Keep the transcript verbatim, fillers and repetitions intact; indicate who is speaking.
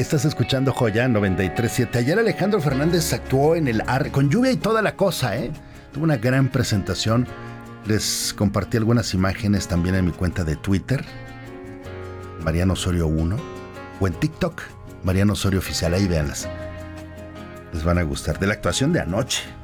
Speaker 1: Estás escuchando Joya noventa y tres punto siete. Ayer Alejandro Fernández actuó en el Arre, con lluvia y toda la cosa, ¿eh? Tuvo una gran presentación. Les compartí algunas imágenes también en mi cuenta de Twitter, Mariano Osorio uno, o en TikTok, Mariano Osorio Oficial. Ahí véanlas. Les van a gustar. De la actuación de anoche.